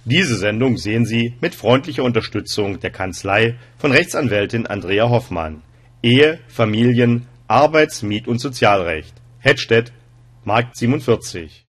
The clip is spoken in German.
Diese Sendung sehen Sie mit freundlicher Unterstützung der Kanzlei von Rechtsanwältin Andrea Hoffmann. Ehe, Familien-, Arbeits-, Miet- und Sozialrecht. Hettstedt, Markt 47.